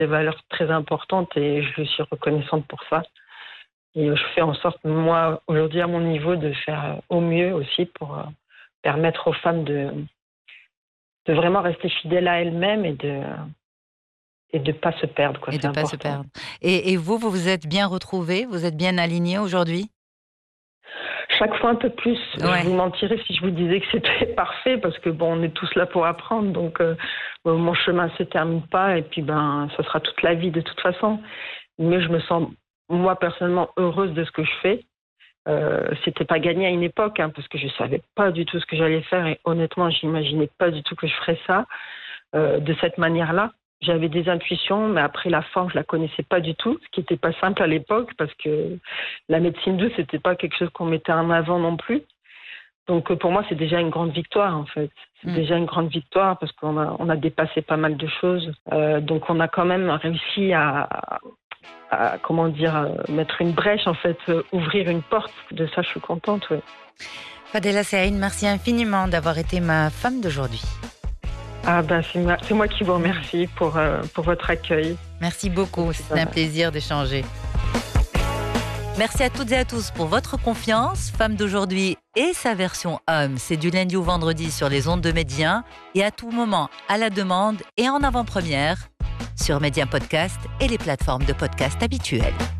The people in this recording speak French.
des valeurs très importantes et je suis reconnaissante pour ça. Et je fais en sorte, moi, aujourd'hui, à mon niveau, de faire au mieux aussi pour permettre aux femmes de vraiment rester fidèles à elles-mêmes et de pas se perdre, quoi. Et C'est de pas se important. perdre. Et vous, vous vous êtes bien retrouvés? Vous êtes bien alignés aujourd'hui? Chaque fois un peu plus. Je Ouais. vous mentirais si je vous disais que c'était parfait parce que bon, on est tous là pour apprendre. Donc, mon chemin se termine pas et puis ça sera toute la vie de toute façon. Mais je me sens, moi, personnellement, heureuse de ce que je fais. C'était pas gagné à une époque, hein, parce que je savais pas du tout ce que j'allais faire et honnêtement, j'imaginais pas du tout que je ferais ça de cette manière-là. J'avais des intuitions, mais après la forme, je la connaissais pas du tout, ce qui était pas simple à l'époque parce que la médecine douce, c'était pas quelque chose qu'on mettait en avant non plus. Donc pour moi, c'est déjà une grande victoire en fait. C'est Mmh. déjà une grande victoire parce qu'on a dépassé pas mal de choses. Donc on a quand même réussi à comment dire, mettre une brèche en fait, ouvrir une porte. De ça, je suis contente. Ouais. Fadela Saïd, merci infiniment d'avoir été ma femme d'aujourd'hui. Ah c'est moi qui vous remercie pour votre accueil. Merci beaucoup, c'était un plaisir d'échanger. Merci à toutes et à tous pour votre confiance. Femme d'aujourd'hui et sa version homme, c'est du lundi au vendredi sur les ondes de Média et à tout moment à la demande et en avant-première sur Média Podcast et les plateformes de podcast habituelles.